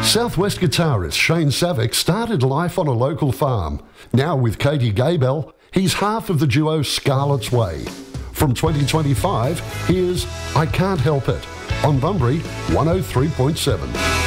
Southwest guitarist Shane Savick started life on a local farm. Now with Katie Gaybell, he's half of the duo Scarlet's Way. From 2025, here's I Can't Help It on Bunbury 103.7.